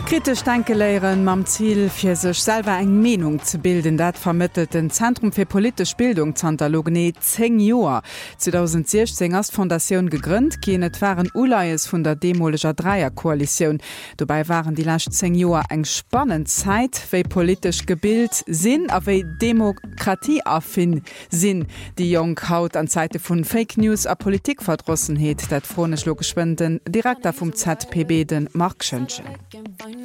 Kritisch denke lehren mam Ziel fir sech selber eng Menung zu bilden, dat vermittelt den Zentrum für politische Bildung Zantalogne 10 Joer. 2016 als Fondation gegrünnt, genet waren Uleies vun der demolischer Dreierkoalition. Dabei waren die last 10 Joer eng spannend Zeit, wéi politisch gebild sinn, aéi Demokratie affin sinn, die Jong haut an Seite vun Fake News a Politikverdrossenheet, dat Fronech Logeschwnden Direktor vom ZPB den Mark Schönchen.